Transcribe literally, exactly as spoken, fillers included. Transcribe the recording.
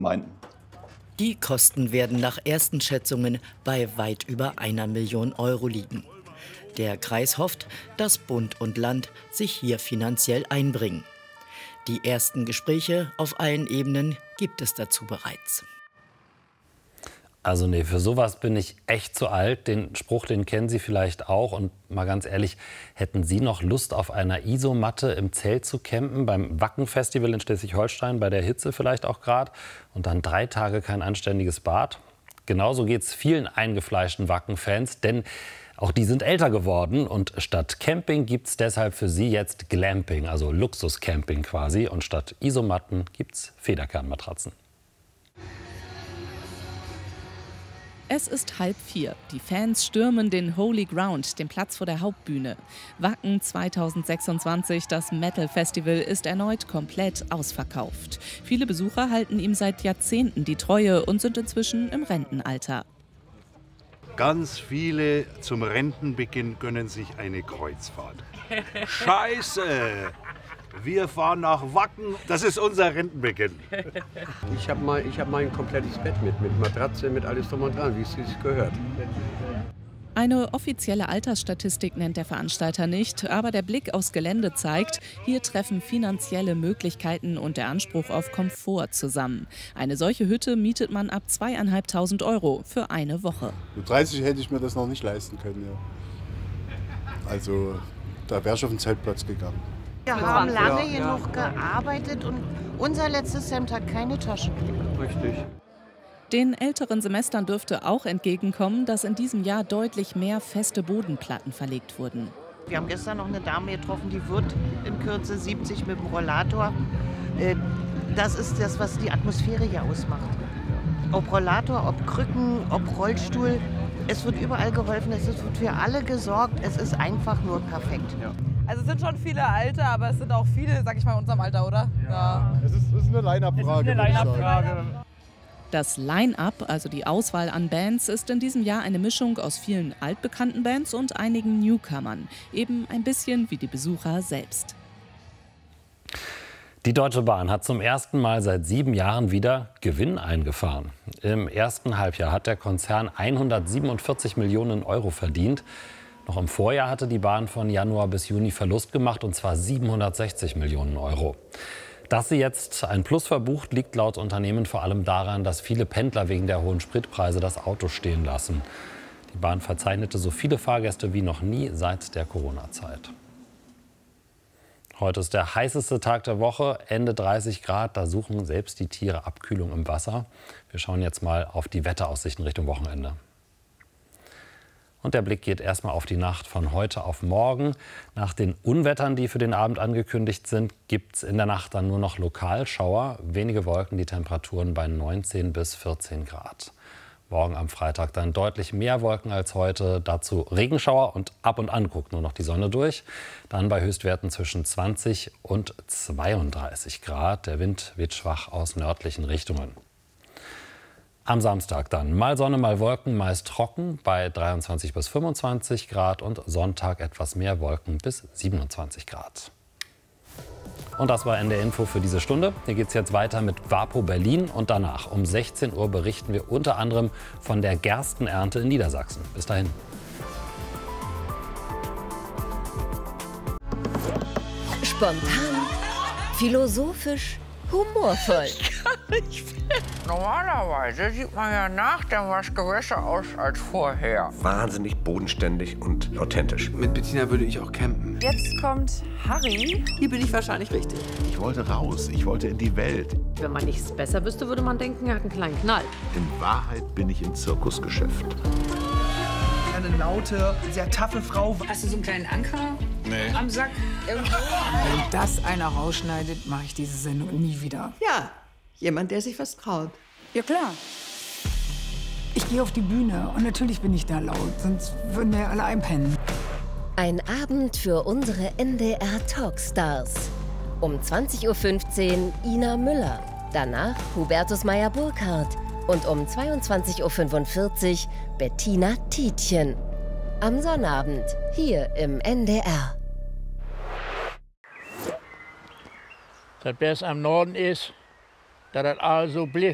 meinten. Die Kosten werden nach ersten Schätzungen bei weit über einer Million Euro liegen. Der Kreis hofft, dass Bund und Land sich hier finanziell einbringen. Die ersten Gespräche auf allen Ebenen gibt es dazu bereits. Also nee, für sowas bin ich echt zu alt. Den Spruch, den kennen Sie vielleicht auch. Und mal ganz ehrlich, hätten Sie noch Lust, auf einer Isomatte im Zelt zu campen, beim Wacken-Festival in Schleswig-Holstein, bei der Hitze vielleicht auch gerade, und dann drei Tage kein anständiges Bad? Genauso geht es vielen eingefleischten Wacken-Fans, denn auch die sind älter geworden. Und statt Camping gibt es deshalb für sie jetzt Glamping, also Luxuscamping quasi. Und statt Isomatten gibt es Federkernmatratzen. Es ist halb vier. Die Fans stürmen den Holy Ground, den Platz vor der Hauptbühne. Wacken zweitausendsechsundzwanzig, das Metal Festival, ist erneut komplett ausverkauft. Viele Besucher halten ihm seit Jahrzehnten die Treue und sind inzwischen im Rentenalter. Ganz viele zum Rentenbeginn gönnen sich eine Kreuzfahrt. Scheiße! Wir fahren nach Wacken, das ist unser Rentenbeginn. Ich habe mein, ich hab mein komplettes Bett mit, mit Matratze, mit alles drum und dran, wie es sich gehört. Eine offizielle Altersstatistik nennt der Veranstalter nicht, aber der Blick aufs Gelände zeigt, hier treffen finanzielle Möglichkeiten und der Anspruch auf Komfort zusammen. Eine solche Hütte mietet man ab zweieinhalbtausend Euro für eine Woche. Mit dreißig hätte ich mir das noch nicht leisten können. Ja. Also da wäre ich auf den Zeltplatz gegangen. Wir haben lange genug gearbeitet und unser letztes Hemd hat keine Taschen. Richtig. Den älteren Semestern dürfte auch entgegenkommen, dass in diesem Jahr deutlich mehr feste Bodenplatten verlegt wurden. Wir haben gestern noch eine Dame getroffen, die wird in Kürze siebzig mit dem Rollator. Das ist das, was die Atmosphäre hier ausmacht. Ob Rollator, ob Krücken, ob Rollstuhl. Es wird überall geholfen, es wird für alle gesorgt. Es ist einfach nur perfekt. Ja. Also es sind schon viele Alte, aber es sind auch viele, sag ich mal, in unserem Alter, oder? Ja. Ja. Es ist, es ist eine Line-Up-Frage. Line Das Line-Up, also die Auswahl an Bands, ist in diesem Jahr eine Mischung aus vielen altbekannten Bands und einigen Newcomern. Eben ein bisschen wie die Besucher selbst. Die Deutsche Bahn hat zum ersten Mal seit sieben Jahren wieder Gewinn eingefahren. Im ersten Halbjahr hat der Konzern hundertsiebenundvierzig Millionen Euro verdient. Noch im Vorjahr hatte die Bahn von Januar bis Juni Verlust gemacht, und zwar siebenhundertsechzig Millionen Euro. Dass sie jetzt ein Plus verbucht, liegt laut Unternehmen vor allem daran, dass viele Pendler wegen der hohen Spritpreise das Auto stehen lassen. Die Bahn verzeichnete so viele Fahrgäste wie noch nie seit der Corona-Zeit. Heute ist der heißeste Tag der Woche, Ende dreißig Grad. Da suchen selbst die Tiere Abkühlung im Wasser. Wir schauen jetzt mal auf die Wetteraussichten Richtung Wochenende. Und der Blick geht erstmal auf die Nacht von heute auf morgen. Nach den Unwettern, die für den Abend angekündigt sind, gibt es in der Nacht dann nur noch Lokalschauer. Wenige Wolken, die Temperaturen bei neunzehn bis vierzehn Grad. Morgen am Freitag dann deutlich mehr Wolken als heute. Dazu Regenschauer und ab und an guckt nur noch die Sonne durch. Dann bei Höchstwerten zwischen zwanzig und zweiunddreißig Grad. Der Wind weht schwach aus nördlichen Richtungen. Am Samstag dann mal Sonne, mal Wolken, meist trocken bei dreiundzwanzig bis fünfundzwanzig Grad und Sonntag etwas mehr Wolken bis siebenundzwanzig Grad. Und das war Ende Info für diese Stunde. Hier geht es jetzt weiter mit WaPo Berlin und danach um sechzehn Uhr berichten wir unter anderem von der Gerstenernte in Niedersachsen. Bis dahin. Spontan, philosophisch, humorvoll. Normalerweise sieht man ja nach dem Waschgang besser aus als vorher. Wahnsinnig bodenständig und authentisch. Mit Bettina würde ich auch campen. Jetzt kommt Harry. Hier bin ich wahrscheinlich richtig. Ich wollte raus, ich wollte in die Welt. Wenn man nichts besser wüsste, würde man denken, er hat einen kleinen Knall. In Wahrheit bin ich im Zirkusgeschäft. Eine laute, sehr taffe Frau. Hast du so einen kleinen Anker nee. am Sack? Irgendwo? Wenn das einer rausschneidet, mache ich diese Sendung nie wieder. Ja, jemand, der sich was traut. Ja, klar. Ich gehe auf die Bühne und natürlich bin ich da laut, sonst würden wir alle einpennen. Ein Abend für unsere N D R Talkstars. Um zwanzig Uhr fünfzehn Ina Müller, danach Hubertus Meyer-Burkhardt und um zweiundzwanzig Uhr fünfundvierzig Bettina Tietjen. Am Sonnabend hier im N D R. Das Beste am Norden ist, dass das also blieb.